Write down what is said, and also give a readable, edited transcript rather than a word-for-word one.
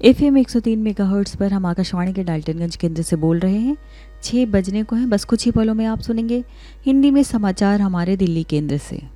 FM 103 megahertz पर हम आकाशवाणी के डाल्टनगंज केंद्र से बोल रहे हैं। 6 बजने को हैं, बस कुछ ही पलों में आप सुनेंगे हिंदी में समाचार हमारे दिल्ली केंद्र से।